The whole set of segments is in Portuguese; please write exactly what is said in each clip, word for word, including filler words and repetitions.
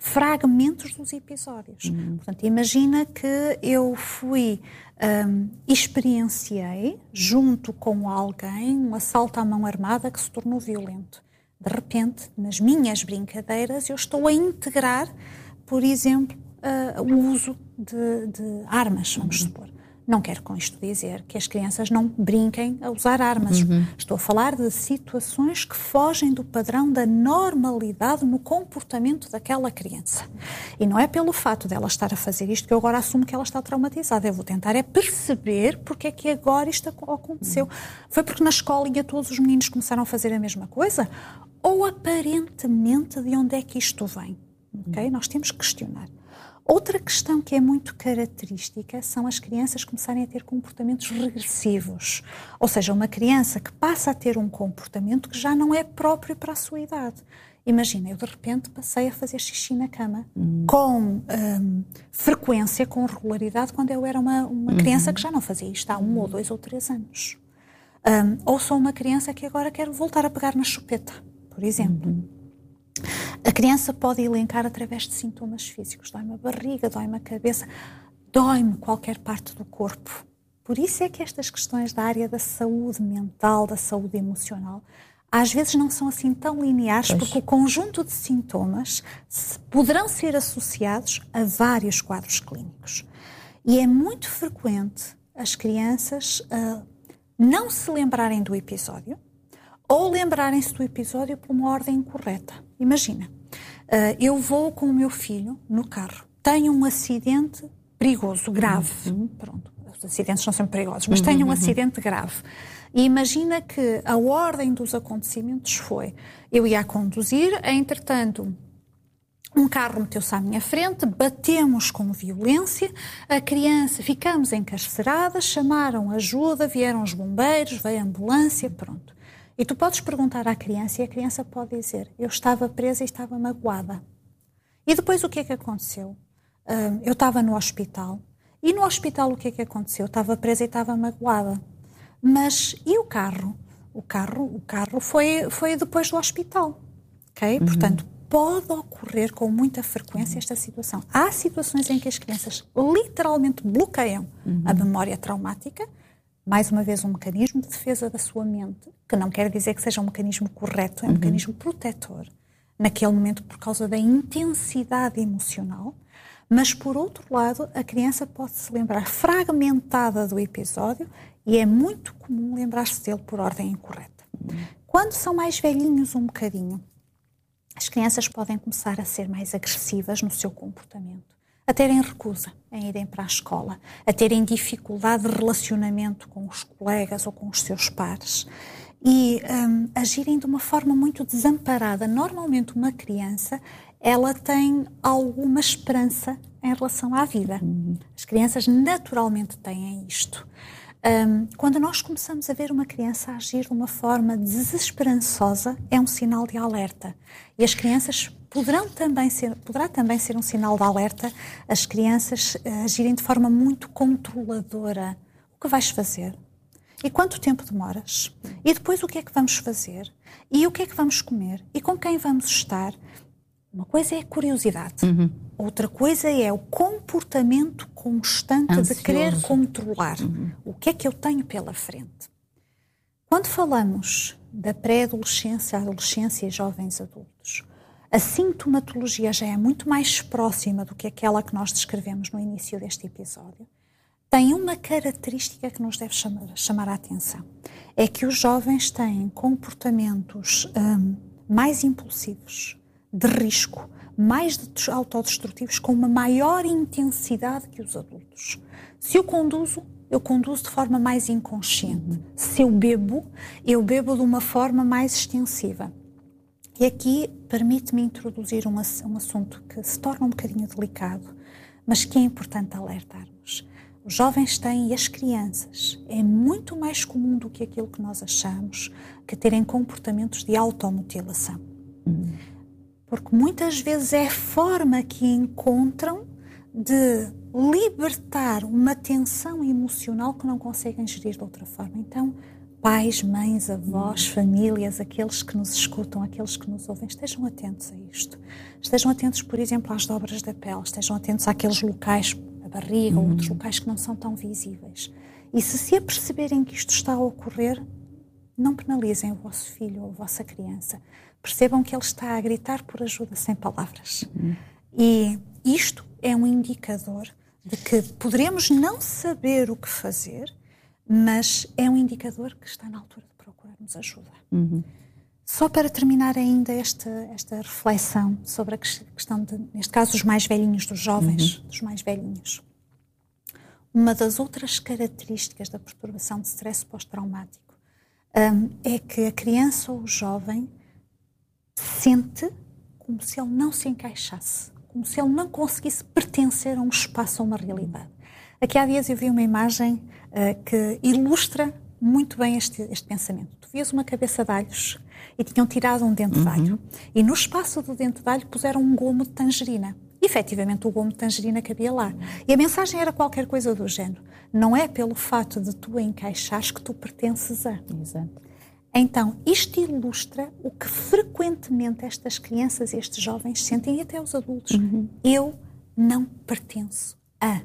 fragmentos dos episódios. Uhum. Portanto, imagina que eu fui, um, experienciei, junto com alguém, um assalto à mão armada que se tornou violento. De repente, nas minhas brincadeiras, eu estou a integrar, por exemplo, uh, o uso de, de armas, vamos uhum. supor. Não quero com isto dizer que as crianças não brinquem a usar armas. Uhum. Estou a falar de situações que fogem do padrão da normalidade no comportamento daquela criança. E não é pelo fato dela estar a fazer isto que eu agora assumo que ela está traumatizada. Eu vou tentar é perceber porque é que agora isto aconteceu. Uhum. Foi porque na escola e todos os meninos começaram a fazer a mesma coisa? Ou aparentemente de onde é que isto vem? Uhum. Okay? Nós temos que questionar. Outra questão que é muito característica são as crianças começarem a ter comportamentos regressivos. Ou seja, uma criança que passa a ter um comportamento que já não é próprio para a sua idade. Imagina, eu de repente passei a fazer xixi na cama uhum. com um, frequência, com regularidade, quando eu era uma, uma criança uhum. que já não fazia isto há um ou dois ou três anos. Um, ou sou uma criança que agora quero voltar a pegar na chupeta, por exemplo. Uhum. A criança pode elencar através de sintomas físicos. Dói-me a barriga, dói-me a cabeça, dói-me qualquer parte do corpo. Por isso é que estas questões da área da saúde mental, da saúde emocional, às vezes não são assim tão lineares, pois. Porque o conjunto de sintomas poderão ser associados a vários quadros clínicos. E é muito frequente as crianças uh, não se lembrarem do episódio, ou lembrarem-se do episódio por uma ordem incorreta. Imagina, uh, eu vou com o meu filho no carro, tenho um acidente perigoso, grave. Uhum. Pronto, os acidentes são sempre perigosos, mas uhum, tenho um uhum. acidente grave. E imagina que a ordem dos acontecimentos foi, eu ia a conduzir, entretanto, um carro meteu-se à minha frente, batemos com violência, a criança, ficamos encarceradas, chamaram ajuda, vieram os bombeiros, veio a ambulância, pronto. E tu podes perguntar à criança e a criança pode dizer, eu estava presa e estava magoada. E depois o que é que aconteceu? Uh, eu estava no hospital. E no hospital o que é que aconteceu? Eu estava presa e estava magoada. Mas e o carro? O carro, o carro foi, foi depois do hospital. Ok? Uhum. Portanto, pode ocorrer com muita frequência esta situação. Há situações em que as crianças literalmente bloqueiam uhum. a memória traumática. Mais uma vez, um mecanismo de defesa da sua mente, que não quer dizer que seja um mecanismo correto, é um uhum. mecanismo protetor, naquele momento por causa da intensidade emocional, mas, por outro lado, a criança pode se lembrar fragmentada do episódio e é muito comum lembrar-se dele por ordem incorreta. Uhum. Quando são mais velhinhos um bocadinho, as crianças podem começar a ser mais agressivas no seu comportamento, a terem recusa em irem para a escola, a terem dificuldade de relacionamento com os colegas ou com os seus pares e um, agirem de uma forma muito desamparada. Normalmente uma criança, ela tem alguma esperança em relação à vida. Uhum. As crianças naturalmente têm isto. Um, quando nós começamos a ver uma criança agir de uma forma desesperançosa, é um sinal de alerta. E as crianças poderão também ser, poderá também ser um sinal de alerta as crianças uh, agirem de forma muito controladora. O que vais fazer? E quanto tempo demoras? E depois o que é que vamos fazer? E o que é que vamos comer? E com quem vamos estar? Uma coisa é a curiosidade. Uhum. Outra coisa é o comportamento constante ansioso. De querer controlar. Uhum. O que é que eu tenho pela frente? Quando falamos da pré-adolescência, adolescência e jovens adultos, a sintomatologia já é muito mais próxima do que aquela que nós descrevemos no início deste episódio. Tem uma característica que nos deve chamar, chamar a atenção. É que os jovens têm comportamentos hum, mais impulsivos, de risco, mais autodestrutivos, com uma maior intensidade que os adultos. Se eu conduzo, eu conduzo de forma mais inconsciente. Se eu bebo, eu bebo de uma forma mais extensiva. E aqui permite-me introduzir um, um assunto que se torna um bocadinho delicado, mas que é importante alertarmos. Os jovens têm, e as crianças, é muito mais comum do que aquilo que nós achamos, que terem comportamentos de automutilação. Uhum. Porque muitas vezes é a forma que encontram de libertar uma tensão emocional que não conseguem gerir de outra forma. Então, pais, mães, avós, famílias, aqueles que nos escutam, aqueles que nos ouvem, estejam atentos a isto. Estejam atentos, por exemplo, às dobras da pele, estejam atentos àqueles locais, a barriga uhum. ou outros locais que não são tão visíveis. E se se aperceberem que isto está a ocorrer, não penalizem o vosso filho ou a vossa criança. Percebam que ele está a gritar por ajuda sem palavras. Uhum. E isto é um indicador de que poderemos não saber o que fazer, mas é um indicador que está na altura de procurarmos ajuda. Uhum. Só para terminar ainda esta, esta reflexão sobre a questão, de, neste caso, dos mais velhinhos, dos jovens, uhum. dos mais velhinhos. Uma das outras características da perturbação de stress pós-traumático um, é que a criança ou o jovem sente como se ele não se encaixasse, como se ele não conseguisse pertencer a um espaço, a uma realidade. Aqui há dias eu vi uma imagem uh, que ilustra muito bem este, este pensamento. Tu vias uma cabeça de alhos e tinham tirado um dente uhum. de alho. E no espaço do dente de alho puseram um gomo de tangerina. E, efetivamente, o gomo de tangerina cabia lá. E a mensagem era qualquer coisa do género. Não é pelo fato de tu encaixares que tu pertences a. Exato. Então, isto ilustra o que frequentemente estas crianças e estes jovens sentem, e até os adultos. Uhum. Eu não pertenço a.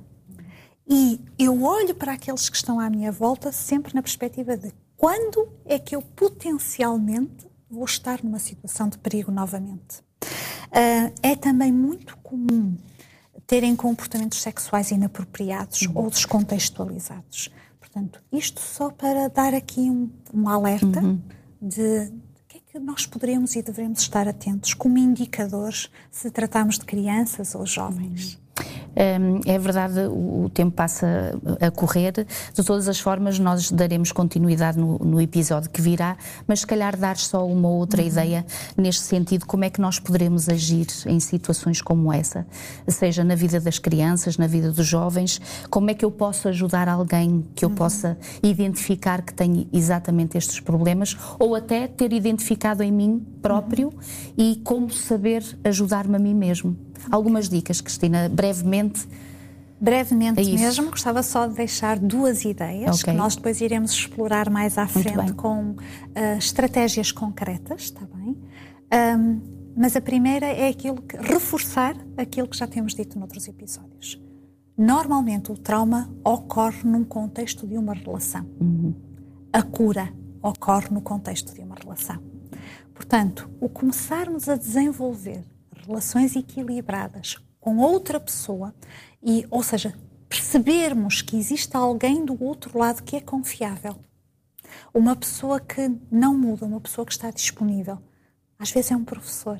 E eu olho para aqueles que estão à minha volta sempre na perspectiva de quando é que eu potencialmente vou estar numa situação de perigo novamente. Uh, é também muito comum terem comportamentos sexuais inapropriados uhum. ou descontextualizados. Portanto, isto só para dar aqui um, um alerta uhum. de, de que é que nós poderemos e devemos estar atentos como indicadores se tratarmos de crianças ou jovens. Uhum. É verdade, o tempo passa a correr. De todas as formas, nós daremos continuidade no, no episódio que virá, mas se calhar dar só uma outra uhum. ideia neste sentido, como é que nós poderemos agir em situações como essa, seja na vida das crianças, na vida dos jovens, como é que eu posso ajudar alguém que eu uhum. possa identificar que tem exatamente estes problemas, ou até ter identificado em mim próprio uhum. e como saber ajudar-me a mim mesmo. Algumas dicas, Cristina, brevemente. Brevemente é mesmo, gostava só de deixar duas ideias okay. que nós depois iremos explorar mais à frente com uh, estratégias concretas, está bem? Um, mas a primeira é aquilo que, reforçar aquilo que já temos dito noutros episódios. Normalmente o trauma ocorre num contexto de uma relação. Uhum. A cura ocorre no contexto de uma relação. Portanto, o começarmos a desenvolver relações equilibradas com outra pessoa, e, ou seja, percebermos que existe alguém do outro lado que é confiável. Uma pessoa que não muda, uma pessoa que está disponível. Às vezes é um professor,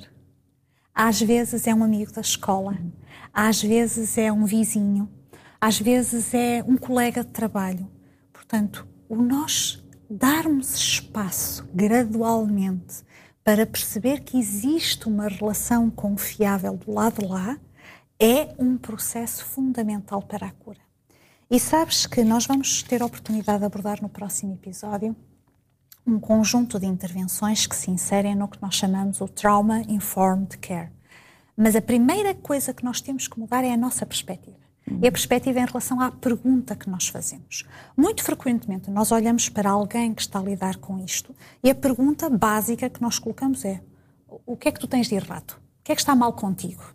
às vezes é um amigo da escola, às vezes é um vizinho, às vezes é um colega de trabalho. Portanto, o nós darmos espaço gradualmente para perceber que existe uma relação confiável do lado de lá, é um processo fundamental para a cura. E sabes que nós vamos ter a oportunidade de abordar no próximo episódio um conjunto de intervenções que se inserem no que nós chamamos o Trauma Informed Care. Mas a primeira coisa que nós temos que mudar é a nossa perspectiva. E a perspectiva em relação à pergunta que nós fazemos. Muito frequentemente nós olhamos para alguém que está a lidar com isto e a pergunta básica que nós colocamos é: o que é que tu tens de errado? O que é que está mal contigo?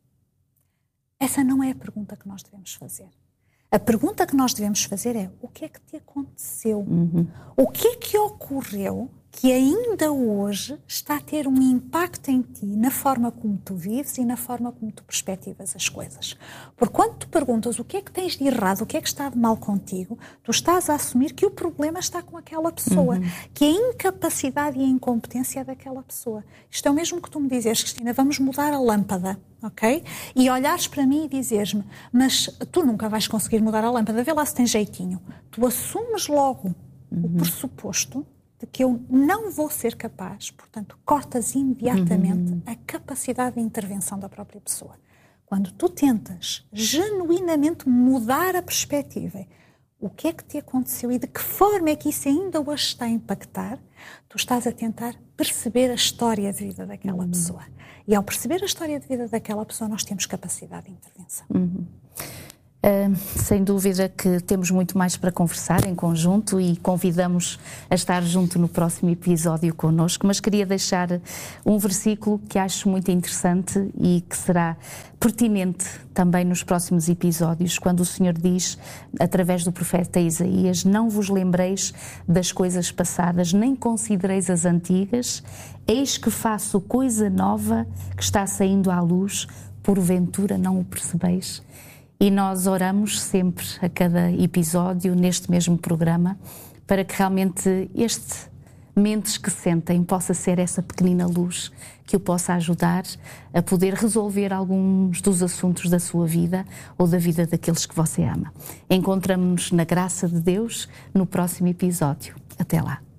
Essa não é a pergunta que nós devemos fazer. A pergunta que nós devemos fazer é: o que é que te aconteceu? Uhum. O que é que ocorreu que ainda hoje está a ter um impacto em ti, na forma como tu vives e na forma como tu perspectivas as coisas? Porque quando tu perguntas o que é que tens de errado, o que é que está de mal contigo, tu estás a assumir que o problema está com aquela pessoa, uhum. que a incapacidade e a incompetência é daquela pessoa. Isto é o mesmo que tu me dizes, Cristina, vamos mudar a lâmpada, ok? E olhares para mim e dizeres-me: mas tu nunca vais conseguir mudar a lâmpada, vê lá se tem jeitinho. Tu assumes logo uhum. o pressuposto de que eu não vou ser capaz, portanto, cortas imediatamente uhum. a capacidade de intervenção da própria pessoa. Quando tu tentas genuinamente mudar a perspectiva, o que é que te aconteceu e de que forma é que isso ainda hoje está a impactar, tu estás a tentar perceber a história de vida daquela uhum. pessoa. E ao perceber a história de vida daquela pessoa, nós temos capacidade de intervenção. Uhum. Uh, sem dúvida que temos muito mais para conversar em conjunto e convidamos a estar junto no próximo episódio connosco, mas queria deixar um versículo que acho muito interessante e que será pertinente também nos próximos episódios, quando o Senhor diz, através do profeta Isaías: não vos lembreis das coisas passadas, nem considereis as antigas, eis que faço coisa nova que está saindo à luz, porventura não o percebeis? E nós oramos sempre, a cada episódio, neste mesmo programa, para que realmente este Mentes que Sentem possa ser essa pequenina luz que o possa ajudar a poder resolver alguns dos assuntos da sua vida ou da vida daqueles que você ama. Encontramos-nos na graça de Deus no próximo episódio. Até lá.